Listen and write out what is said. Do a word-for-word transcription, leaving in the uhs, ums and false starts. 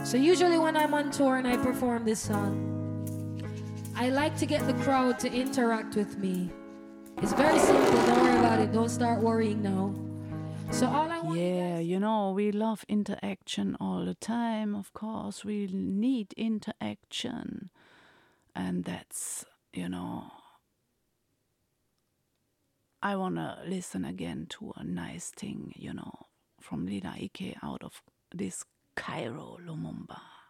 So usually when I'm on tour and I perform this song, I like to get the crowd to interact with me. It's very simple, don't worry about it, don't start worrying now. So all I want Yeah, you know, we love interaction all the time, of course. We need interaction. And that's, you know, I want to listen again to a nice thing, you know, from Lila Ike out of this Cairo Lumumba.